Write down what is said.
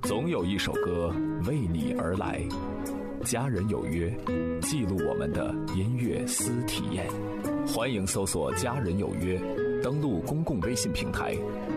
总有一首歌为你而来。家人有约，记录我们的音乐私体验。欢迎搜索家人有约，登录公共微信平台